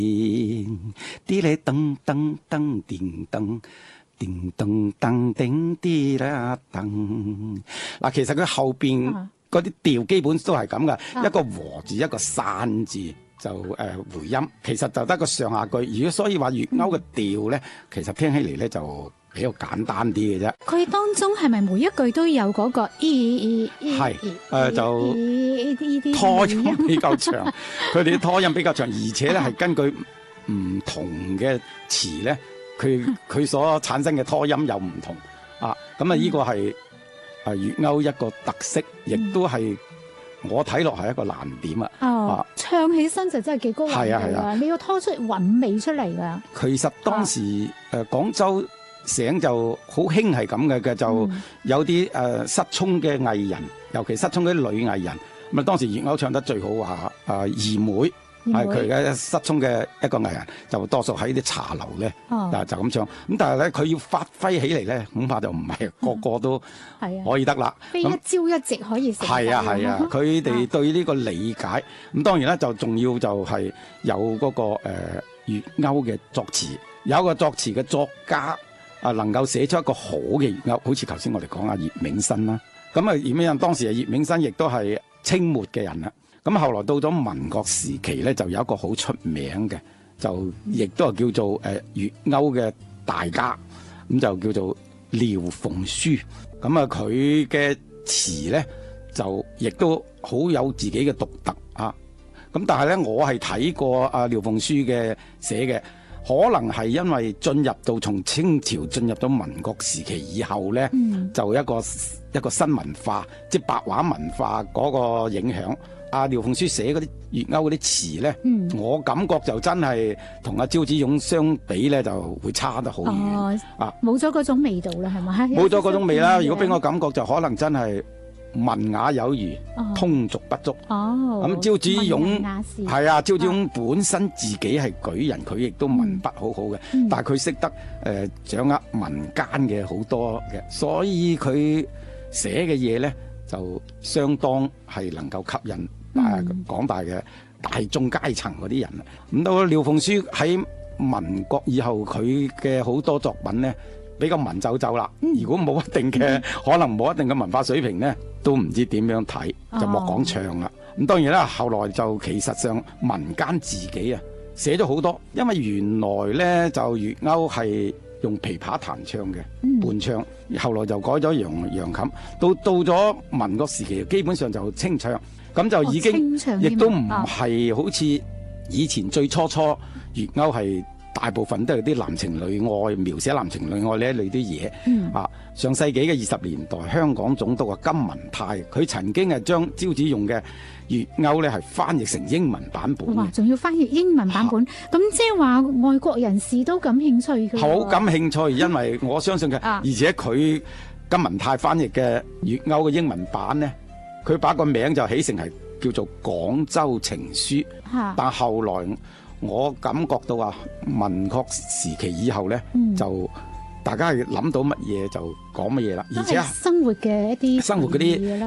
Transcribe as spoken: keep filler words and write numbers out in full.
啲咧噔噔噔叮噔。叮噔噔叮啲啦噔，嗱，其實佢後邊嗰啲調基本都係咁噶，一個和字一個散字就誒、呃、回音，其實就得個上下句。如果所以話粵謳嘅調咧，其實聽起嚟咧就比較簡單啲嘅啫。 佢當中係咪每一句都有嗰個咦？ 係誒就拖音比較長，佢哋啲拖音比較長，而且咧係根據唔同嘅詞咧。佢佢所產生嘅拖音又唔同啊，咁啊呢個係啊粵謳一個特色，亦都係我睇落係一個難點啊。 哦，啊、唱起身就真係幾高難度啊！ 係啊， 你要拖出韻味出嚟㗎。其實當時誒、啊呃、廣州省就好興係咁嘅嘅，就有啲誒、呃、失聰嘅藝人，尤其失聰嗰啲女藝人，咁啊當時粵謳唱得最好話啊二妹。係佢嘅失聰嘅一個藝人，就多數喺啲茶樓咧，嗱、哦、就咁唱。咁但係咧，佢要發揮起嚟咧，恐怕就唔係個個都可以得啦。 非一朝一夕可以成。 係啊係啊，佢哋、啊、對呢個理解，咁、啊、當然啦，就仲要就係有嗰、那個誒粵謳嘅作詞，有一個作詞嘅作家啊，能夠寫出一個好嘅粵謳，好似頭先我哋講阿葉銘新啦。咁啊，葉銘新當時啊，葉銘新亦都係清末嘅人啦。咁後來到咗民國時期咧，就有一個好出名嘅，就亦都係叫做誒粵謳嘅大家，咁就叫做廖鳳書。咁啊，佢嘅詞咧就亦都好有自己嘅獨特啊。咁但係咧，我係睇過阿廖鳳書嘅寫嘅，可能係因為進入到從清朝進入咗民國時期以後咧、嗯，就一個一個新文化，即係白話文化嗰個影響。阿廖鳳書寫嗰啲粵謳嗰啲詞咧、嗯，我感覺就真係同阿趙子龍相比咧，就會差得好遠、哦、啊！ 冇咗嗰種味道啦，係咪？ 冇咗嗰種味啦。如果俾我感覺，就可能真係文雅有餘，哦、通俗不足。哦，咁趙子龍係啊，趙子龍本身自己係舉人，佢亦都文筆好好嘅、嗯，但係佢識得誒、呃、掌握民間嘅好多嘅，所以佢寫嘅嘢咧就相當係能夠吸引。啊！廣大嘅大眾階層嗰啲人啊，咁到廖鳳書喺民國以後，佢嘅好多作品咧比較文縐縐啦。如果冇一定嘅、嗯，可能冇一定嘅文化水平咧，都唔知點樣睇，就莫講唱啦。咁、哦、當然啦，後來就其實上民間自己啊寫咗好多，因為原來咧就粵謳係用琵琶彈唱嘅、嗯、伴唱，後來就改咗揚揚琴，到到咗民國時期，基本上就清唱。咁就已經，亦都唔係好似以前最初初粵謳係大部分都係啲男情女愛，描寫男情女愛呢一類啲嘢、嗯。啊，上世紀嘅二十年代，香港總督啊金文泰，佢曾經係將趙子龍嘅粵謳咧係翻譯成英文版本。哇， 仲要翻譯英文版本，咁即係話外國人士都感興趣嘅。 好感興趣，因為我相信佢、啊，而且佢金文泰翻譯嘅粵謳嘅英文版咧。佢把個名就起成係叫做廣州情書，但後來我感覺到啊，民國時期以後咧、嗯，就大家係諗到乜嘢就講乜嘢啦，而且生活嘅一啲生活嗰啲。